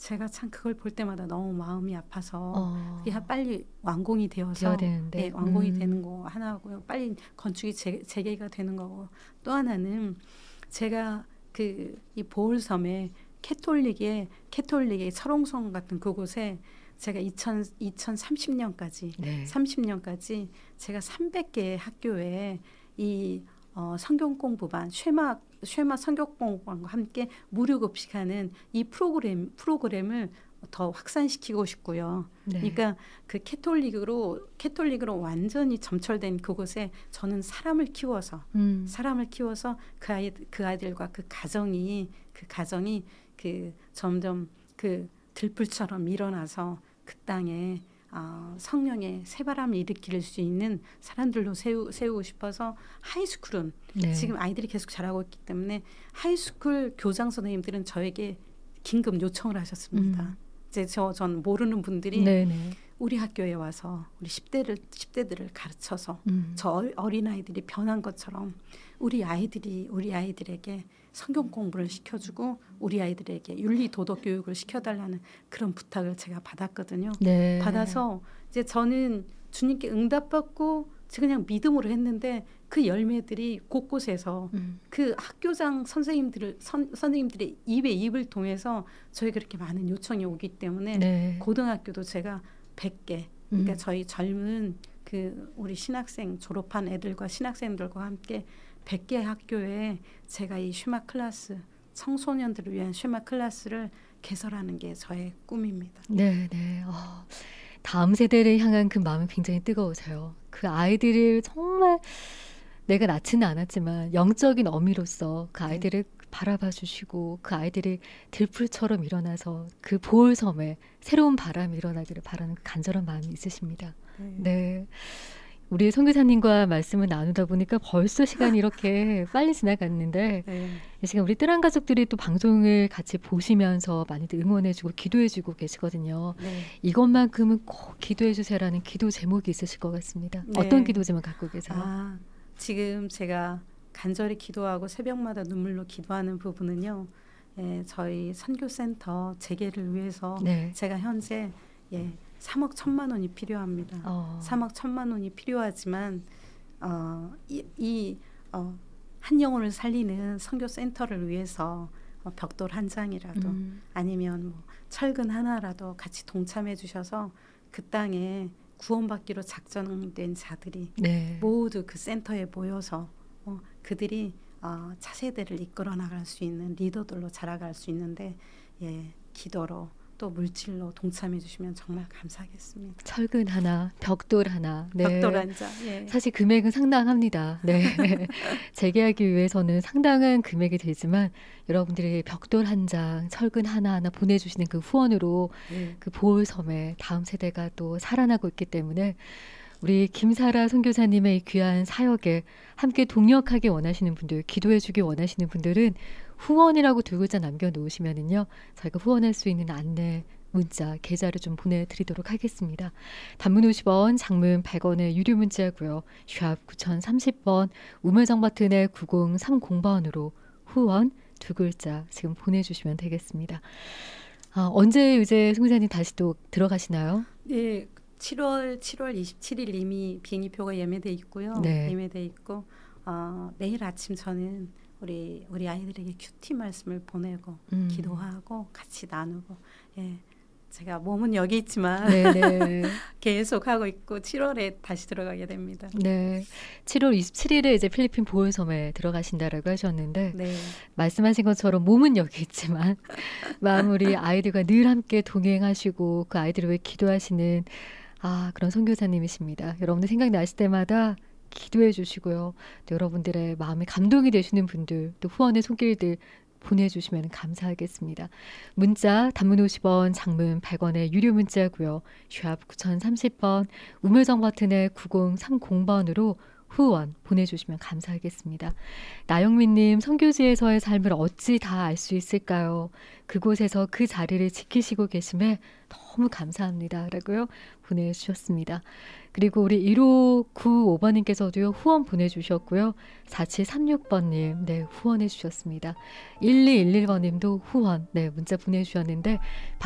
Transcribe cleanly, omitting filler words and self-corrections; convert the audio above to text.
제가 참 그걸 볼 때마다 너무 마음이 아파서 그게 어, 빨리 완공이 되어야 되어서 되는데. 네, 완공이 되는 거 하나고요. 빨리 건축이 재개가 되는 거고 또 하나는 제가 그 이 보홀섬에 캐톨릭의 철옹성 같은 그곳에 제가 2030년까지 네. 30년까지 제가 300개의 학교에 이 성경 공부반 쉐마 성경 공부반과 함께 무료 급식하는 이 프로그램을 더 확산시키고 싶고요. 네. 그러니까 그 캐톨릭으로 완전히 점철된 그곳에 저는 사람을 키워서 그 아이들과 그 가정이 그 점점 그 들불처럼 일어나서 그 땅에 성령의 새바람을 일으킬 수 있는 사람들로 세우고 싶어서 하이스쿨은 네. 지금 아이들이 계속 자라고 있기 때문에 하이스쿨 교장 선생님들은 저에게 긴급 요청을 하셨습니다. 이제 전 모르는 분들이 네네. 우리 학교에 와서 우리 10대들을 가르쳐서 저 어린아이들이 변한 것처럼 우리 아이들에게 성경 공부를 시켜주고 우리 아이들에게 윤리 도덕 교육을 시켜달라는 그런 부탁을 제가 받았거든요. 네. 받아서 이제 저는 주님께 응답받고 그냥 믿음으로 했는데 그 열매들이 곳곳에서 그 학교장 선생님들의 입에 입을 통해서 저희 그렇게 많은 요청이 오기 때문에 네. 고등학교도 제가 100개 그러니까 저희 젊은 그 우리 신학생 졸업한 애들과 신학생들과 함께 100개 학교에 제가 이 쉐마 클래스 청소년들을 위한 쉐마 클래스를 개설하는 게 저의 꿈입니다. 네, 네. 다음 세대를 향한 그 마음이 굉장히 뜨거우세요. 그 아이들을 정말 내가 낳지는 않았지만 영적인 어미로서 그 아이들을 바라봐 주시고 그 아이들이 들풀처럼 일어나서 그 보홀섬에 새로운 바람이 일어나기를 바라는 그 간절한 마음이 있으십니다. 네. 우리 선교사님과 말씀을 나누다 보니까 벌써 시간이 이렇게 빨리 지나갔는데 이 시간 우리 뜰한 가족들이 또 방송을 같이 보시면서 많이들 응원해주고 기도해주고 계시거든요. 이것만큼은 꼭 기도해주세요라는 기도 제목이 있으실 것 같습니다. 어떤 기도 제목 갖고 계세요? 지금 제가 간절히 기도하고 새벽마다 눈물로 기도하는 부분은요. 저희 선교센터 재개를 위해서 제가 현재 3억 1천만 원이 필요합니다. 3억 1천만 원이 필요하지만 한 영혼을 살리는 선교센터를 위해서 벽돌 한 장이라도 아니면 뭐 철근 하나라도 같이 동참해 주셔서 그 땅에 구원받기로 작정된 자들이 모두 그 센터에 모여서 그들이 차세대를 이끌어 나갈 수 있는 리더들로 자라갈 수 있는데 기도로 또 물질로 동참해 주시면 정말 감사하겠습니다. 철근 하나, 벽돌 하나. 벽돌 한 장. 사실 금액은 상당합니다. 재개하기 위해서는 상당한 금액이 들지만 여러분들이 벽돌 한 장, 철근 하나하나 보내주시는 그 후원으로 그 보홀섬에 다음 세대가 또 살아나고 있기 때문에 우리 김사라 선교사님의 귀한 사역에 함께 동력하기 원하시는 분들, 기도해주기 원하시는 분들은 후원이라고 두 글자 남겨놓으시면은요, 저희가 후원할 수 있는 안내, 문자, 계좌를 좀 보내드리도록 하겠습니다. 단문 50원, 장문 100원의 유료 문자고요. 샵 9030번, 우물정 버튼의 9030번으로 후원 두 글자 지금 보내주시면 되겠습니다. 언제 이제 선교사님 다시 또 들어가시나요? 네. 7월 27일 이미 비행기표가 예매돼 있고요. 예매돼 있고 내일 아침 저는 우리 아이들에게 큐티 말씀을 보내고 기도하고 같이 나누고 제가 몸은 여기 있지만 계속 하고 있고 7월에 다시 들어가게 됩니다. 7월 27일에 이제 필리핀 보홀섬에 들어가신다라고 하셨는데 말씀하신 것처럼 몸은 여기 있지만 마음 우리 아이들과 늘 함께 동행하시고 그 아이들을 위해 기도하시는 그런 선교사님이십니다. 여러분들 생각나실 때마다 기도해 주시고요. 또 여러분들의 마음에 감동이 되시는 분들, 또 후원의 손길들 보내주시면 감사하겠습니다. 문자 단문 50원, 장문 100원의 유료 문자고요. 샵 9030번, 우물정 버튼의 9030번으로 후원 보내주시면 감사하겠습니다. 나영민님, 선교지에서의 삶을 어찌 다 알 수 있을까요? 그곳에서 그 자리를 지키시고 계심에 너무 감사합니다. 라고요 보내주셨습니다. 그리고 우리 1595번님께서도요 후원 보내주셨고요. 4736번님 후원해 주셨습니다. 1211번님도 후원 문자 보내주셨는데